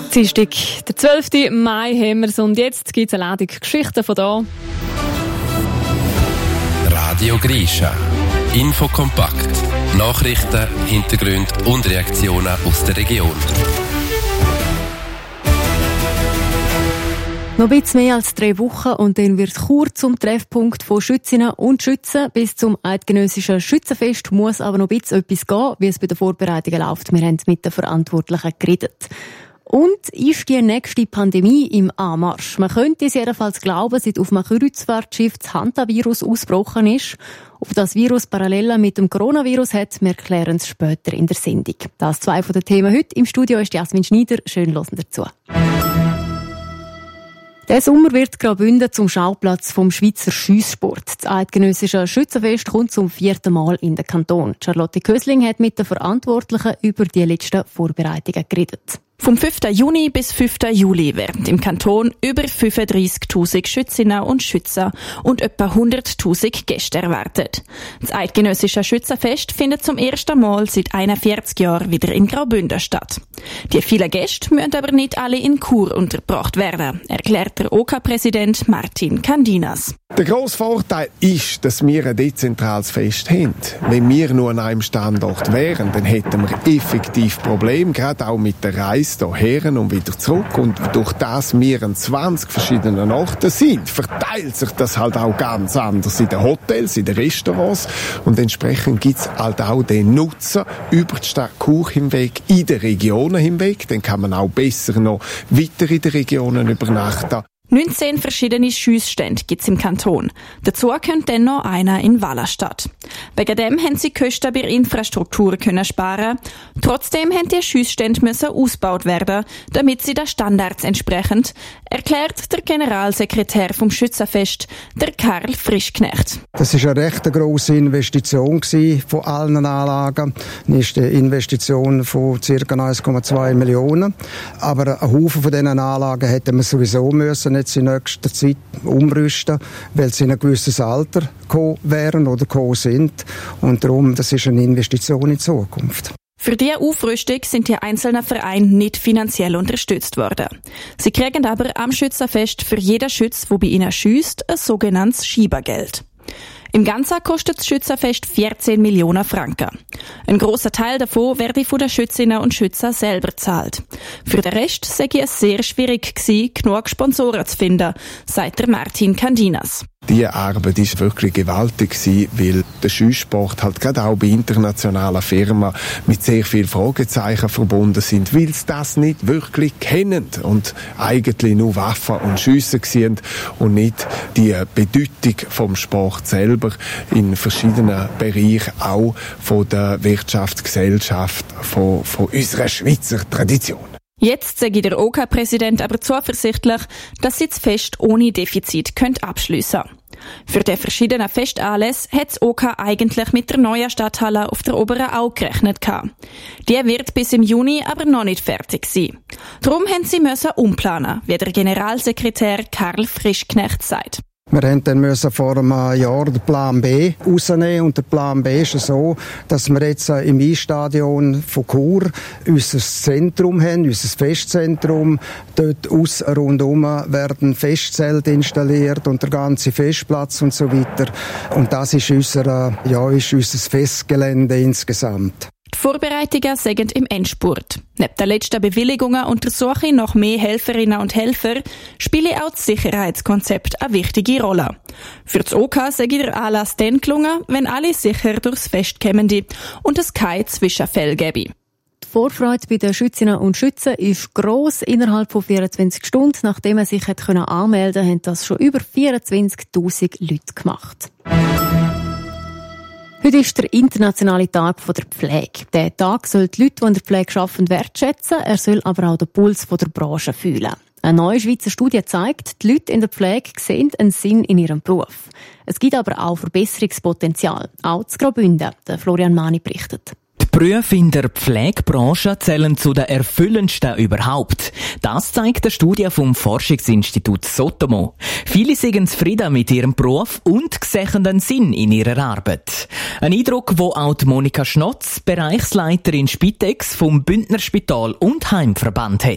Dienstag, der 12. Mai haben wir es und jetzt gibt es eine Ladung Geschichten von hier. Radio Grisha. Infokompakt. Nachrichten, Hintergründe und Reaktionen aus der Region. Noch ein bisschen mehr als 3 Wochen und dann wird Chur zum Treffpunkt von Schützinnen und Schützen. Bis zum eidgenössischen Schützenfest muss aber noch ein bisschen etwas gehen, wie es bei den Vorbereitungen läuft. Wir haben mit den Verantwortlichen geredet. Und ist die nächste Pandemie im Anmarsch? Man könnte es jedenfalls glauben, seit auf einem Kreuzfahrtschiff das Hantavirus ausgebrochen ist. Ob das Virus Parallelen mit dem Coronavirus hat, wir klären es später in der Sendung. Das 2 von den Themen heute. Im Studio ist Jasmin Schneider. Schön hören dazu. Der Sommer wird Graubünden zum Schauplatz vom Schweizer Schiesssport. Das eidgenössische Schützenfest kommt zum 4. Mal in den Kanton. Charlotte Kösling hat mit den Verantwortlichen über die letzten Vorbereitungen geredet. Vom 5. Juni bis 5. Juli werden im Kanton über 35'000 Schützinnen und Schützer und etwa 100'000 Gäste erwartet. Das eidgenössische Schützenfest findet zum ersten Mal seit 41 Jahren wieder in Graubünden statt. Die vielen Gäste müssen aber nicht alle in Chur untergebracht werden, erklärt der OK-Präsident Martin Candinas. Der grosse Vorteil ist, dass wir ein dezentrales Fest haben. Wenn wir nur an einem Standort wären, dann hätten wir effektiv Probleme, gerade auch mit der Reise hierher und wieder zurück. Und durch das wir an 20 verschiedenen Orten sind, verteilt sich das halt auch ganz anders in den Hotels, in den Restaurants. Und entsprechend gibt es halt auch den Nutzen über die Stadt Chur hinweg, in den Regionen hinweg. Dann kann man auch besser noch weiter in den Regionen übernachten. 19 verschiedene Schiessstände gibt's im Kanton. Dazu kommt dann noch einer in Wallastadt. Wegen dem haben sie Kosten bei der Infrastruktur können sparen. Trotzdem haben die Schiessstände müssen ausgebaut werden, damit sie den Standards entsprechen, erklärt der Generalsekretär vom Schützenfest, der Karl Frischknecht. Das ist eine recht grosse Investition von allen Anlagen. Das ist eine Investition von ca. 1,2 Millionen. Aber ein Haufen von diesen Anlagen hätten wir sowieso müssen jetzt in nächster Zeit umrüsten, weil sie in ein gewisses Alter gekommen wären oder gekommen sind. Und darum, das ist eine Investition in die Zukunft. Für diese Aufrüstung sind die einzelnen Vereine nicht finanziell unterstützt worden. Sie kriegen aber am Schützenfest für jeden Schütz, der bei ihnen schiesst, ein sogenanntes Schiebergeld. Im Ganzen kostet das Schützenfest 14 Millionen Franken. Ein grosser Teil davon werde von den Schützinnen und Schützen selber gezahlt. Für den Rest sei es sehr schwierig gewesen, genug Sponsoren zu finden, sagt der Martin Candinas. Diese Arbeit war wirklich gewaltig, weil der Schiesssport halt gerade auch bei internationalen Firmen mit sehr vielen Fragezeichen verbunden sind, weil sie das nicht wirklich kennen und eigentlich nur Waffen und Schiessen sehen und nicht die Bedeutung vom Sport selber in verschiedenen Bereichen, auch von der Wirtschaftsgesellschaft, von unserer Schweizer Tradition. Jetzt sei der OK-Präsident aber zuversichtlich, dass sie das Fest ohne Defizit abschliessen können. Für die verschiedenen Festanlässe hat das OK eigentlich mit der neuen Stadthalle auf der Oberen Au gerechnet. Die wird bis im Juni aber noch nicht fertig sein. Darum mussten sie umplanen, wie der Generalsekretär Karl Frischknecht sagt. Wir mussten dann vor einem Jahr den Plan B rausnehmen. Und der Plan B ist so, dass wir jetzt im Eisstadion von Chur unser Zentrum haben, unser Festzentrum. Dort rundum werden Festzelte installiert und der ganze Festplatz und so weiter. Und das ist unser Festgelände insgesamt. Die Vorbereitungen sind im Endspurt. Neben den letzten Bewilligungen und der Suche nach mehr Helferinnen und Helfer spielt auch das Sicherheitskonzept eine wichtige Rolle. Für das OK sei der Anlass dann gelungen, wenn alle sicher durchs Fest kämen und es keine Zwischenfälle gäbe. Die Vorfreude bei den Schützinnen und Schützen ist gross. Innerhalb von 24 Stunden, nachdem man sich anmelden konnte, haben das schon über 24'000 Leute gemacht. Heute ist der internationale Tag der Pflege. Der Tag soll die Leute, die in der Pflege arbeiten, wertschätzen. Er soll aber auch den Puls der Branche fühlen. Eine neue Schweizer Studie zeigt, die Leute in der Pflege sehen einen Sinn in ihrem Beruf. Es gibt aber auch Verbesserungspotenzial. Auch zu Graubünden. Der Florian Mani berichtet. Die Berufe in der Pflegebranche zählen zu den erfüllendsten überhaupt. Das zeigt eine Studie vom Forschungsinstitut Sotomo. Viele sind zufrieden mit ihrem Beruf und sehen den Sinn in ihrer Arbeit. Ein Eindruck, wo auch die Monika Schnotz, Bereichsleiterin Spitex vom Bündner Spital- und Heimverband hat.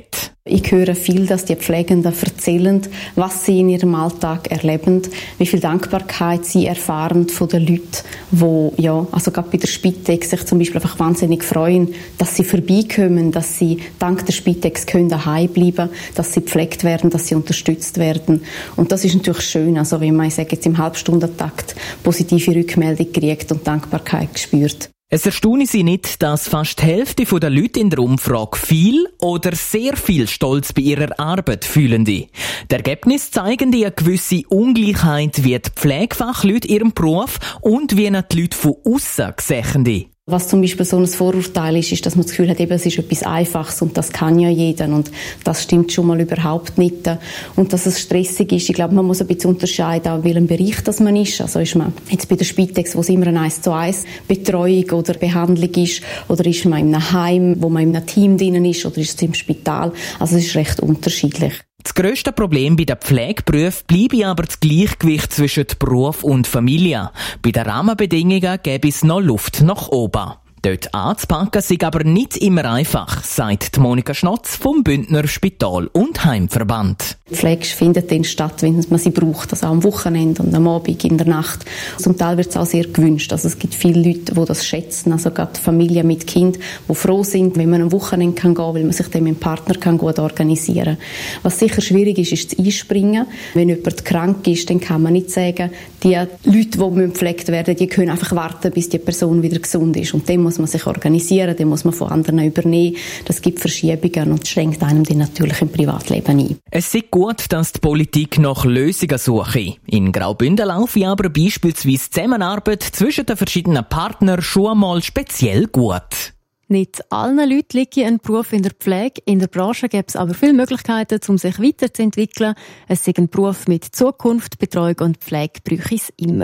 Ich höre viel, dass die Pflegenden erzählen, was sie in ihrem Alltag erleben, wie viel Dankbarkeit sie erfahren von den Leuten, die gerade bei der Spitex sich zum Beispiel einfach wahnsinnig freuen, dass sie vorbeikommen, dass sie dank der Spitex können daheim bleiben, dass sie gepflegt werden, dass sie unterstützt werden. Und das ist natürlich schön, also wenn man, ich sage jetzt im Halbstundentakt, positive Rückmeldung kriegt und Dankbarkeit spürt. Es erstaune Sie nicht, dass fast die Hälfte der Leute in der Umfrage viel oder sehr viel Stolz bei ihrer Arbeit fühlen. Die Ergebnisse zeigen eine gewisse Ungleichheit, wie die Pflegefachleute ihren Beruf und wie die Leute von aussen sehen. Was zum Beispiel so ein Vorurteil ist, dass man das Gefühl hat, es ist etwas Einfaches und das kann ja jeder und das stimmt schon mal überhaupt nicht. Und dass es stressig ist, ich glaube, man muss ein bisschen unterscheiden, in welchem Bereich das man ist. Also ist man jetzt bei der Spitex, wo es immer eine 1:1 Betreuung oder Behandlung ist, oder ist man in einem Heim, wo man in einem Team drin ist, oder ist es im Spital. Also es ist recht unterschiedlich. Das grösste Problem bei den Pflegeberufen bleibe aber das Gleichgewicht zwischen Beruf und Familie. Bei den Rahmenbedingungen gäbe es noch Luft nach oben. Dort anzupacken sei aber nicht immer einfach, sagt Monika Schnotz vom Bündner Spital- und Heimverband. Die Pflege findet dann statt, wenn man sie braucht, also am Wochenende und am Abend, in der Nacht. Zum Teil wird es auch sehr gewünscht. Also es gibt viele Leute, die das schätzen, also gerade Familien mit Kind, die froh sind, wenn man am Wochenende gehen kann, weil man sich dann mit dem Partner gut organisieren kann. Was sicher schwierig ist, ist das Einspringen. Wenn jemand krank ist, dann kann man nicht sagen, die Leute, die gepflegt werden, die können einfach warten, bis die Person wieder gesund ist. Und dann muss man sich organisieren, dann muss man von anderen übernehmen. Das gibt Verschiebungen und schränkt einem dann natürlich im Privatleben ein. Es ist gut, dass die Politik nach Lösungen suche. In Graubünden laufe aber beispielsweise die Zusammenarbeit zwischen den verschiedenen Partnern schon einmal speziell gut. Nicht allen Leuten liegt ein Beruf in der Pflege. In der Branche gibt es aber viele Möglichkeiten, um sich weiterzuentwickeln. Es ist ein Beruf mit Zukunft, Betreuung und Pflege bräuchte es immer.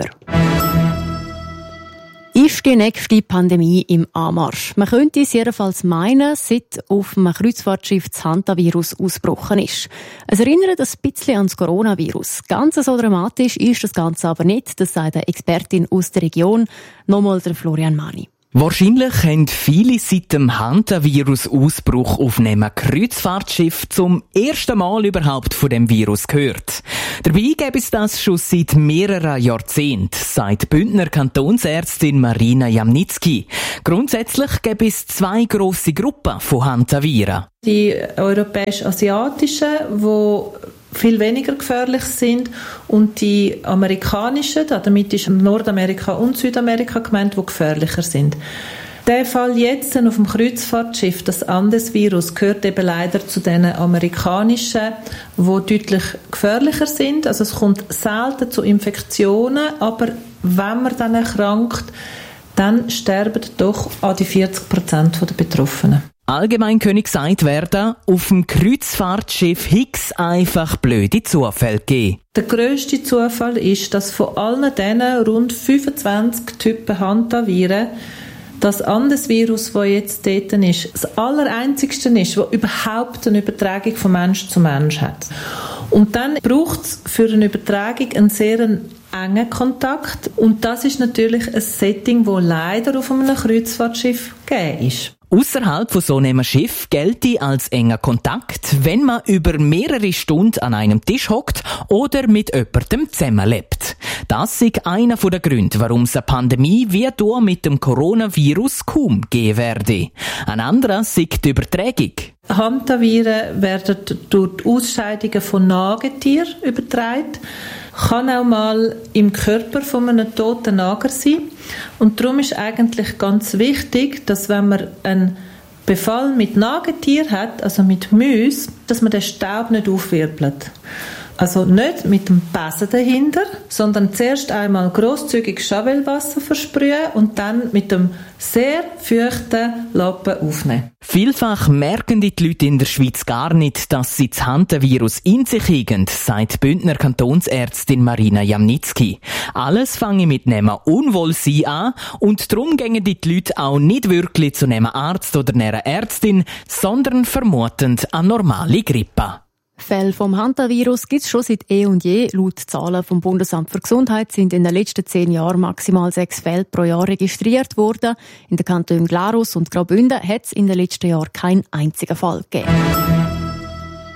Ist die nächste Pandemie im Anmarsch? Man könnte es jedenfalls meinen, seit auf einem Kreuzfahrtschiff das Hantavirus ausgebrochen ist. Es erinnert ein bisschen an das Coronavirus. Ganz so dramatisch ist das Ganze aber nicht, das sagt eine Expertin aus der Region, nochmal der Florian Mani. Wahrscheinlich haben viele seit dem Hantavirus-Ausbruch auf einem Kreuzfahrtschiff zum ersten Mal überhaupt von dem Virus gehört. Dabei gäbe es das schon seit mehreren Jahrzehnten, sagt Bündner Kantonsärztin Marina Jamnitzki. Grundsätzlich gäbe es 2 grosse Gruppen von Hantaviren. Die europäisch-asiatischen, die viel weniger gefährlich sind, und die amerikanischen, damit ist Nordamerika und Südamerika gemeint, die gefährlicher sind. Der Fall jetzt auf dem Kreuzfahrtschiff, das Andes-Virus, gehört eben leider zu den amerikanischen, die deutlich gefährlicher sind. Also es kommt selten zu Infektionen, aber wenn man dann erkrankt, dann sterben doch an die 40% der Betroffenen. Allgemein kann gesagt werden, auf dem Kreuzfahrtschiff Higgs einfach blöde Zufälle geben. Der grösste Zufall ist, dass von allen diesen rund 25 Typen Hantaviren das Andes-Virus, das jetzt dort ist, das allereinzigste ist, das überhaupt eine Übertragung von Mensch zu Mensch hat. Und dann braucht es für eine Übertragung einen sehr engen Kontakt. Und das ist natürlich ein Setting, das leider auf einem Kreuzfahrtschiff gegeben ist. Ausserhalb von so einem Schiff gelte als enger Kontakt, wenn man über mehrere Stunden an einem Tisch hockt oder mit jemandem zusammenlebt. Das ist einer der Gründe, warum es eine Pandemie wie hier mit dem Coronavirus kaum geben werde. Ein anderer ist die Übertragung. Hantaviren werden durch die Ausscheidungen von Nagetieren übertragen. Kann auch mal im Körper von einem toten Nager sein. Und darum ist eigentlich ganz wichtig, dass wenn man einen Befall mit Nagetier hat, also mit Mäusen, dass man den Staub nicht aufwirbelt. Also nicht mit dem Besen dahinter, sondern zuerst einmal grosszügig Chavelwasser versprühen und dann mit dem sehr feuchten Lappen aufnehmen. Vielfach merken die Leute in der Schweiz gar nicht, dass sie das Hantavirus in sich haben, sagt Bündner Kantonsärztin Marina Jamnitzki. Alles fange mit einem Unwohlsein an und darum gehen die Leute auch nicht wirklich zu einem Arzt oder einer Ärztin, sondern vermutend eine normale Grippe. Fälle vom Hantavirus gibt es schon seit eh und je. Laut Zahlen vom Bundesamt für Gesundheit sind in den letzten 10 Jahren maximal 6 Fälle pro Jahr registriert worden. In den Kantonen Glarus und Graubünden hat es in den letzten Jahren keinen einzigen Fall gegeben.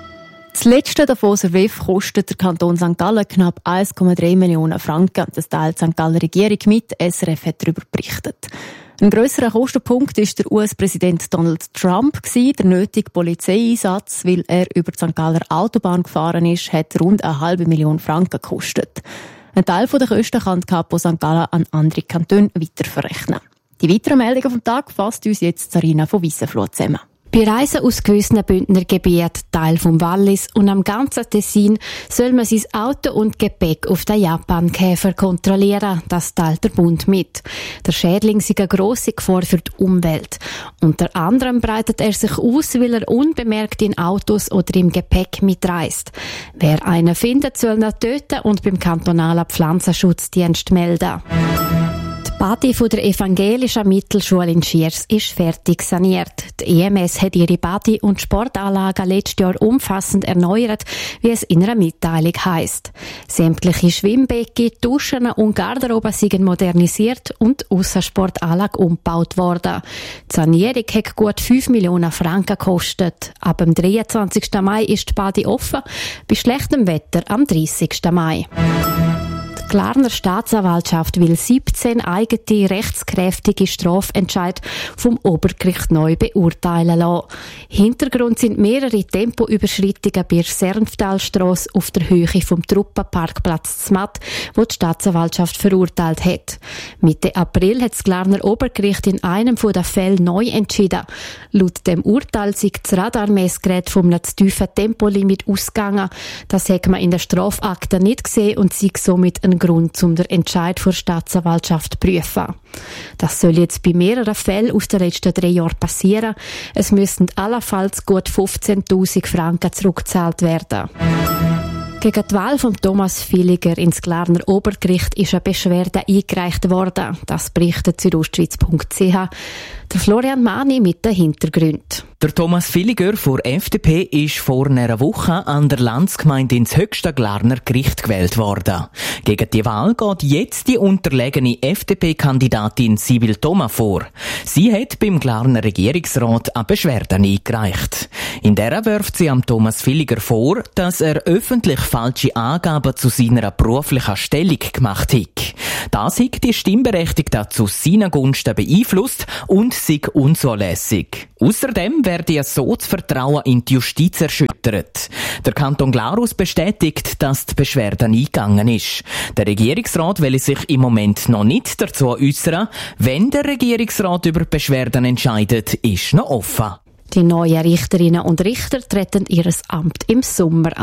Das letzte Davoser WEF kostet der Kanton St. Gallen knapp 1,3 Millionen Franken. Das teilt die St. Galler Regierung mit. SRF hat darüber berichtet. Ein grösserer Kostenpunkt war der US-Präsident Donald Trump. Der nötige Polizeieinsatz, weil er über die St. Galler Autobahn gefahren ist, hat rund 1,5 Million Franken gekostet. Ein Teil der Kosten kann die Kapo St. Gallen an andere Kantone weiterverrechnen. Die weiteren Meldungen vom Tag fasst uns jetzt Sarina von Wiesenfloh zusammen. Bei Reisen aus gewissen Bündner Gebieten, Teil vom Wallis und am ganzen Tessin soll man sein Auto und Gepäck auf den Japankäfer kontrollieren. Das teilt der Bund mit. Der Schädling ist eine grosse Gefahr für die Umwelt. Unter anderem breitet er sich aus, weil er unbemerkt in Autos oder im Gepäck mitreist. Wer einen findet, soll ihn töten und beim kantonalen Pflanzenschutzdienst melden. Die Badi von der evangelischen Mittelschule in Schiers ist fertig saniert. Die EMS hat ihre Badi- und Sportanlagen letztes Jahr umfassend erneuert, wie es in einer Mitteilung heisst. Sämtliche Schwimmbecken, Duschen und Garderoben sind modernisiert und die Aussensportanlage umgebaut worden. Die Sanierung hat gut 5 Millionen Franken gekostet. Ab dem 23. Mai ist die Badi offen, bei schlechtem Wetter am 30. Mai. Die Glarner Staatsanwaltschaft will 17 eigene rechtskräftige Strafentscheide vom Obergericht neu beurteilen lassen. Hintergrund sind mehrere Tempoüberschreitungen bei der Sernftalstrasse auf der Höhe vom Truppenparkplatz Zmatt, wo die Staatsanwaltschaft verurteilt hat. Mitte April hat das Glarner Obergericht in einem der Fälle neu entschieden. Laut dem Urteil sei das Radarmessgerät vom zu tiefen Tempolimit ausgegangen. Das hat man in der Strafakte nicht gesehen und sei somit ein Grund, um den Entscheid der Staatsanwaltschaft zu prüfen. Das soll jetzt bei mehreren Fällen aus den letzten 3 Jahren passieren. Es müssen allenfalls gut 15.000 Franken zurückgezahlt werden. Gegen die Wahl von Thomas Villiger ins Glarner Obergericht ist eine Beschwerde eingereicht worden. Das berichtet südostschweiz.ch. Der Florian Mani mit den Hintergründen. Der Thomas Villiger von FDP ist vor einer Woche an der Landsgemeinde ins höchste Glarner Gericht gewählt worden. Gegen die Wahl geht jetzt die unterlegene FDP-Kandidatin Sibyl Thomas vor. Sie hat beim Glarner Regierungsrat eine Beschwerde eingereicht. In der wirft sie am Thomas Villiger vor, dass er öffentlich falsche Angaben zu seiner beruflichen Stellung gemacht hat. Das hat die Stimmberechtigten zu seinen Gunsten beeinflusst und sei unzulässig. Außerdem werde so das Vertrauen in die Justiz erschüttert. Der Kanton Glarus bestätigt, dass die Beschwerde eingegangen ist. Der Regierungsrat will sich im Moment noch nicht dazu äußern. Wenn der Regierungsrat über Beschwerden entscheidet, ist noch offen. Die neuen Richterinnen und Richter treten ihr Amt im Sommer an.